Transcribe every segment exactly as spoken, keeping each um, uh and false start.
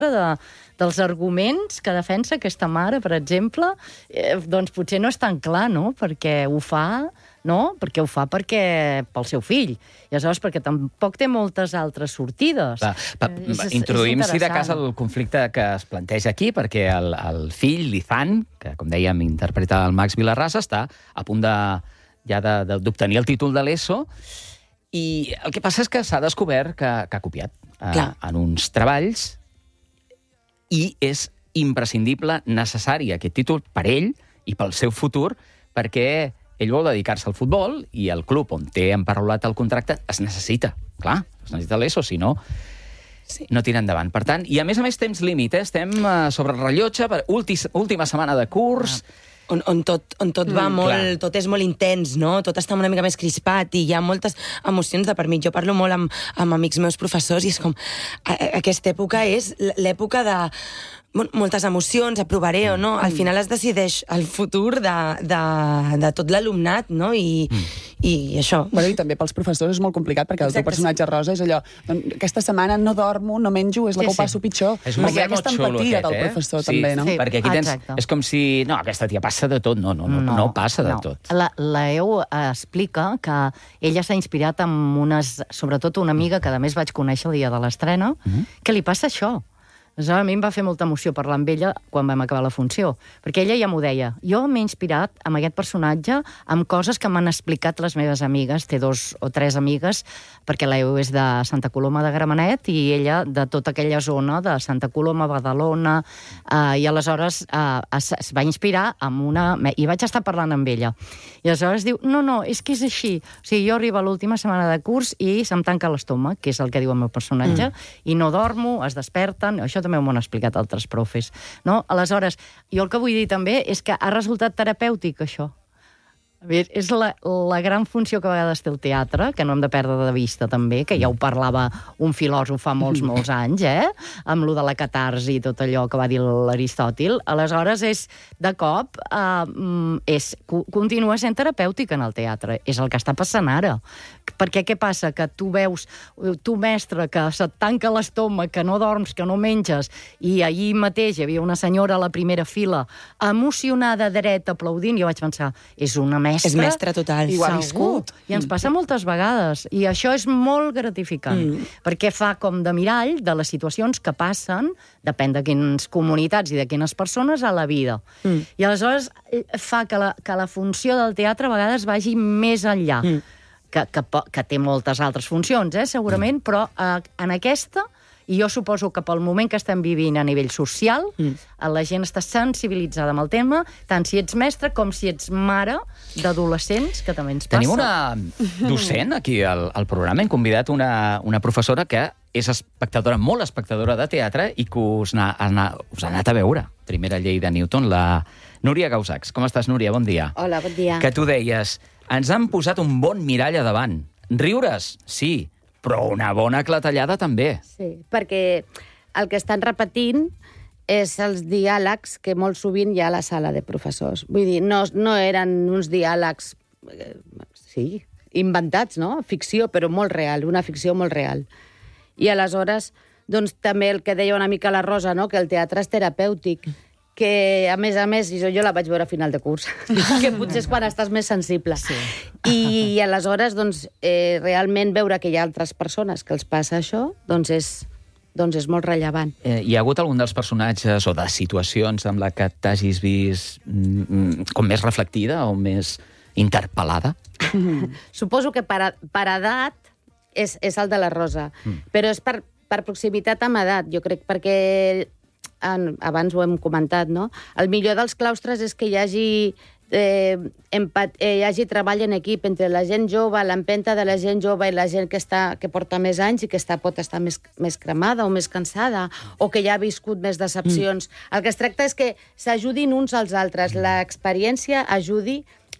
de, dels arguments que defensa aquesta mare, per exemple, eh, doncs potser no és tan clar, no? Perquè ho fa, no? Perquè ho fa perquè pel seu fill. I aleshores, perquè tampoc té moltes altres sortides. Va, pa, és, és, introduïm, és si de cas, el conflicte que es planteja aquí, perquè el, el fill, l'Izan, que, com dèiem, interpreta el Max Vilarrasa, està a punt de, ja d'obtenir el títol de l'ESO, i el que passa és que s'ha descobert que, que ha copiat eh, en uns treballs, i és imprescindible, necessari, aquest títol per ell i pel seu futur, perquè ell vol dedicar-se al futbol i el club on té emparaulat el contracte es necessita. Clar, es necessita l'ESO, si no, sí. no tira endavant. Per tant, i a més a més temps límit, eh? Estem uh, sobre el rellotge, per última, última setmana de curs... Ah. On, on, tot, on tot va mm, molt, clar. Tot és molt intens, no? Tot està una mica més crispat i hi ha moltes emocions de per mig. Jo parlo molt amb, amb amics meus professors i és com... A, a, aquesta època és l'època de... moltes emocions, aprovaré o no. Al final es decideix el futur de, de, de tot l'alumnat, no? I, mm. i això. Bueno, i també pels professors és molt complicat, perquè el teu personatge rosa és allò, doncs, aquesta setmana no dormo, no menjo, és la sí, que ho passo pitjor. És un perquè aquesta empatia aquest, del eh? professor, sí, també, no? Sí, perquè aquí tens... Exacte. És com si... No, aquesta tia passa de tot. No, no, no, no, no passa de no. tot. La, la E U explica que ella s'ha inspirat en unes... Sobretot una amiga que, a més, vaig conèixer el dia de l'estrena, mm-hmm. que li passa això. A mi em va fer molta emoció parlar amb ella quan vam acabar la funció, perquè ella ja m'ho deia. Jo m'he inspirat amb aquest personatge amb coses que m'han explicat les meves amigues, té dos o tres amigues, perquè la E U és de Santa Coloma de Gramenet i ella de tota aquella zona de Santa Coloma, Badalona, eh, i aleshores eh, es, es va inspirar amb una... I vaig estar parlant amb ella. I aleshores diu, no, no, és que és així. O sigui, jo arribo a l'última setmana de curs i se'm tanca l'estómac, que és el que diu el meu personatge, mm. i no dormo, es desperten, això també m'ho han explicat altres profes, no? Aleshores, jo el que vull dir també és que ha resultat terapèutic, això. A veure, és la, la gran funció que a vegades té el teatre, que no hem de perdre de vista també, que ja ho parlava un filòsof fa molts, molts anys, eh? Amb lo de la catarsi i tot allò que va dir l'Aristòtil. Aleshores, és, de cop, eh, és, continua sent terapèutic en el teatre. És el que està passant ara. Perquè què passa? Que tu veus, tu mestre, que se't tanca l'estómac, que no dorms, que no menges, i ahir mateix hi havia una senyora a la primera fila, emocionada, dreta, aplaudint, i jo vaig pensar, és una mestra... És mestre total. I ho ha viscut. I ens passa moltes vegades. I això és molt gratificant, mm. perquè fa com de mirall de les situacions que passen, depèn de quines comunitats i de quines persones, a la vida. Mm. I aleshores fa que la, que la funció del teatre a vegades vagi més enllà. Mm. Que, que, que té moltes altres funcions, eh, segurament, però eh, en aquesta, i jo suposo que pel moment que estem vivint a nivell social, mm. la gent està sensibilitzada amb el tema, tant si ets mestre com si ets mare d'adolescents, que també ens passa. Tenim una docent aquí al, al programa, hem convidat una, una professora que és espectadora, molt espectadora de teatre i que us, na, na, us ha anat a veure. Primera llei de Newton, la Núria Gausacs. Com estàs, Núria? Bon dia. Hola, bon dia. Que tu deies, ens han posat un bon mirall a davant. Riures, sí, però una bona clatellada també. Sí, perquè el que estan repetint és els diàlegs que molt sovint hi ha a la sala de professors. Vull dir, no, no eren uns diàlegs, eh, sí, inventats, no? Ficció, però molt real, una ficció molt real. I aleshores, doncs també el que deia una mica la Rosa, no? Que el teatre és terapèutic, que, a més a més, jo, jo la vaig veure a final de curs, que potser és quan estàs més sensible. Sí. I, I aleshores, doncs, eh, realment veure que hi ha altres persones que els passa això, doncs és, doncs és molt rellevant. Eh, hi ha hagut algun dels personatges o de situacions amb la que t'hagis vist mm, com més reflectida o més interpel·lada? Suposo que per, per edat és, és el de la Rosa, mm. però és per, per proximitat amb edat, jo crec, perquè... abans ho hem comentat, no? El millor dels claustres és que hi hagi, eh, empat, eh, hi hagi treball en equip entre la gent jove, l'empenta de la gent jove i la gent que, està, que porta més anys i que està, pot estar més, més cremada o més cansada, o que ja ha viscut més decepcions. Mm. El que es tracta és que s'ajudin uns als altres, l'experiència ajudi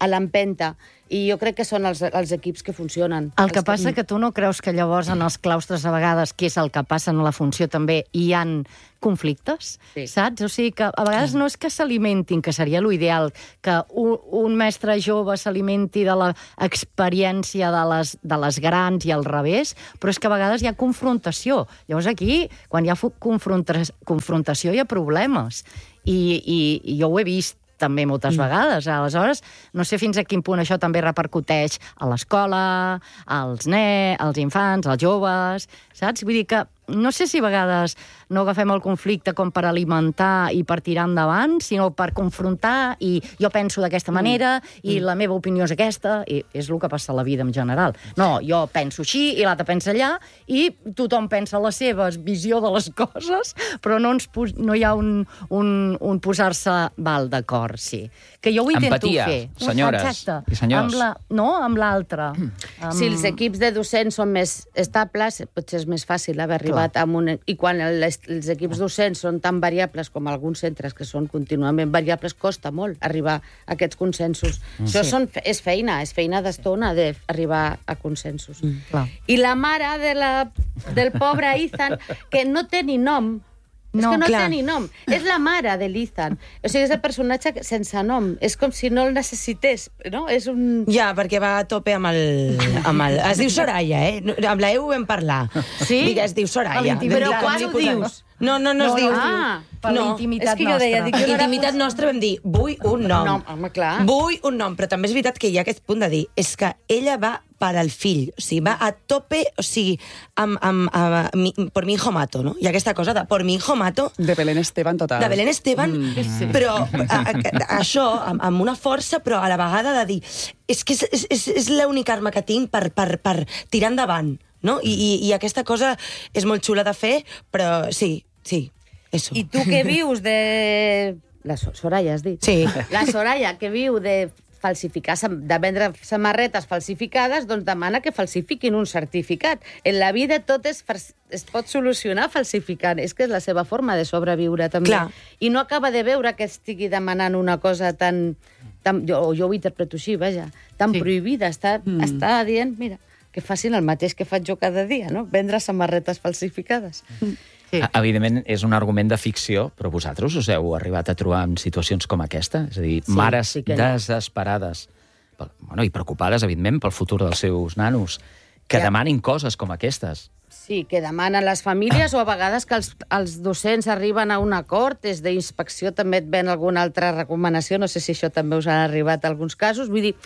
a l'empenta. I jo crec que són els, els equips que funcionen. El que els passa que tu no creus que llavors en els claustres a vegades, que és el que passa en la funció també, hi han conflictes, sí. saps? O sigui que a vegades no és que s'alimentin, que seria l'ideal, que un, un mestre jove s'alimenti de l'experiència de les, de les grans i al revés, però és que a vegades hi ha confrontació. Llavors aquí, quan hi ha confronta confrontació, hi ha problemes. I, i, i jo ho he vist també moltes mm. vegades. Aleshores, no sé fins a quin punt això també repercuteix a l'escola, als nens, als infants, als joves, saps? Vull dir que no sé si a vegades no agafem el conflicte com per alimentar i per tirar endavant, sinó per confrontar i jo penso d'aquesta manera i mm. la meva opinió és aquesta, i és el que passa a la vida en general. No, jo penso així i l'altre pensa allà i tothom pensa la seva visió de les coses, però no, ens pos no hi ha un, un, un posar-se val d'acord, sí. Que jo ho intento Empatia, fer. senyores Exacte. i senyors. Amb la, no, amb l'altre. Mm. Amb... Si els equips de docents són més estables, potser és més fàcil haver arribat a un... I quan les, els equips docents són tan variables com alguns centres que són contínuament variables, costa molt arribar a aquests consensos. Mm. Això Sí. són, és feina, és feina d'estona d'arribar a consensos. Mm, clar. I la mare de la, del pobre Ethan, que no té ni nom, és No, que no clar. té ni nom. És la mare de l'Ethan. O sigui, és el personatge sense nom. És com si no el necessités, no? És un... Ja, perquè va a tope amb el... Amb el... Es diu Soraya, eh? No, amb la E ho vam parlar. Sí? Digue, es diu Soraya. A l'intimitat. Vam dir, Però com quan li ho posem? dius? No, no, no, No, es diu... no, ah, per no. la intimitat És que jo deia, nostra. dic, jo no era Intimitat nostra vam dir, vull un nom. Nom, home, clar. Vull un nom, però també és veritat que hi ha aquest punt de dir, és que ella va per al fill, o sigui, va a tope, o sigui, amb, amb, amb, mi, por mi hijo mato, no? Hi ha aquesta cosa de por mi hijo mato, De Belén Esteban, total. de Belén Esteban, mm. però a, a, això, amb, amb una força, però a la vegada de dir, és que és, és, és, és l'única arma que tinc per, per, per tirar endavant, no? I, i, I aquesta cosa és molt xula de fer, però sí, sí, eso. I tu que vius de... La So- Soraya, has dit? Sí. La Soraya, que viu de falsificar, de vendre samarretes falsificades, doncs demana que falsifiquin un certificat. En la vida tot es, es pot solucionar falsificant. És que és la seva forma de sobreviure, també. Clar. I no acaba de veure que estigui demanant una cosa tan... tan jo, jo ho interpreto així, vaja, tan Sí. prohibida. Està, mm. està dient, mira, que facin el mateix que faig jo cada dia, no? Vendre samarretes falsificades. Sí. Evidentment, és un argument de ficció, però vosaltres us heu arribat a trobar en situacions com aquesta? És a dir, Sí, mares sí que no. desesperades pel- bueno, i preocupades, evidentment, pel futur dels seus nanos, que Ja. demanin coses com aquestes. Sí, que demanen les famílies o a vegades que els, els docents arriben a un acord, des d'inspecció també et ven alguna altra recomanació, no sé si això també us ha arribat a alguns casos, vull dir,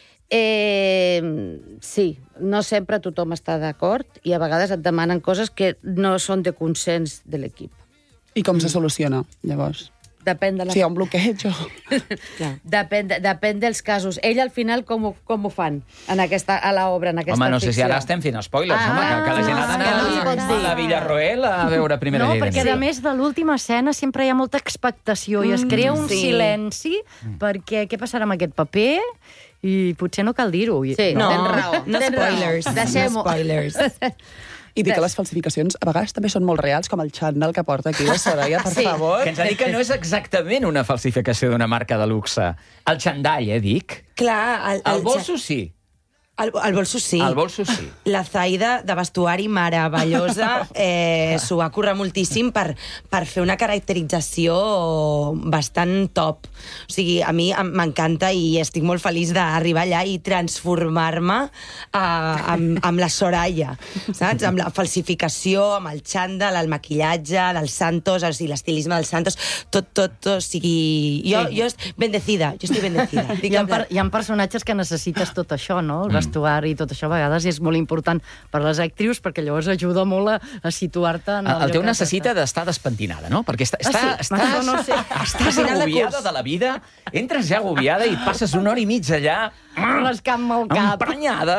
eh, sí, no sempre tothom està d'acord i a vegades et demanen coses que no són de consens de l'equip. I com se soluciona, llavors? Depèn de la... Si hi ha un bloqueig o... Depèn, de, depèn dels casos. Ell, al final, com, ho- com ho fan en aquesta, a l'obra, en aquesta Home, no sé si ficció? ara estem fent spoilers, Ah, home, que, que la gent ha d'anar no es pot a dir. la Villarroel a veure primera No, llei. perquè a més de l'última escena sempre hi ha molta expectació i es crea un sí. silenci perquè què passarà amb aquest paper i potser no cal dir-ho. I- Sí, No, tens raó. no tens raó. spoilers, no Deixem-ho. spoilers. I dir que les falsificacions a vegades també són molt reals, com el xandall que porta aquí la Soraya, per Sí. favor. Que ens ha dit que no és exactament una falsificació d'una marca de luxe. El xandall, eh, dic? Clar, el, El bolso sí. El, el bolso sí. El bolso sí. La Zaida, de vestuari meravellosa, eh, s'ho va currar moltíssim per, per fer una caracterització bastant top. O sigui, a mi em- m'encanta i estic molt feliç d'arribar allà i transformar-me eh, amb, amb la Soraya, saps? Amb la falsificació, amb el xandall, el maquillatge del Santos, o sigui, l'estilisme del Santos, tot, tot, tot, o sigui... Jo, Sí. jo estic bendecida, jo estic bendecida. Dic Hi ha, la per, veritat. hi ha personatges que necessites tot això, no? El vestuari i tot això a vegades és molt important per les actrius perquè llavors ajuda molt a, a situar-te en el, El, el teu lloc que necessita estàs. d'estar despentinada, no? Perquè està, Ah, està, sí? estàs, Això no sé. estàs Al final de agobiada curs. de la vida, entres ja agobiada i et passes una hora i mitja allà Rascant amb el cap. emprenyada.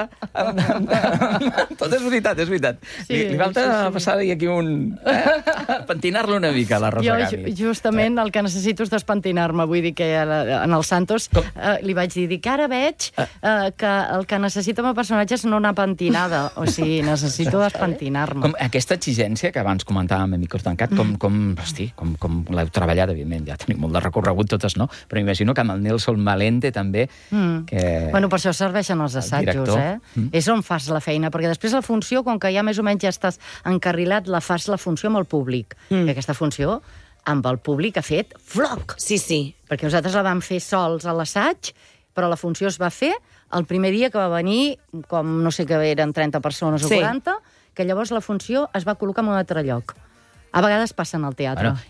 Tot és veritat, és veritat. Sí, li, li falta sí, sí. passar-li aquí un... Eh? Pentinar-lo una mica, la Rosa Jo Gami. ju- justament el que necessito és despentinar-me. Vull dir que a la- en el Santos eh, li vaig dir, dic, ara veig eh, que el que necessito necessito amb personatges no anar pentinada, o sigui, necessito despentinar-me. Com aquesta exigència que abans comentàvem a micro tancat, com, com, hosti, com, com l'heu treballat, evidentment, ja tenim molt de recorregut totes, no? Però imagino que amb el Nelson Malente també... Mm. Que... Bueno, per això serveixen els assajos, eh? Mm. És on fas la feina, perquè després la funció, com que ja més o menys ja estàs encarrilat, la fas la funció amb el públic. Mm. I aquesta funció amb el públic ha fet floc. Sí, sí. Perquè nosaltres la vam fer sols a l'assaig, però la funció es va fer el primer dia que va venir, com no sé què eren, trenta persones o sí. quaranta, que llavors la funció es va col·locar en un altre lloc. A vegades passa en el teatre. Bueno,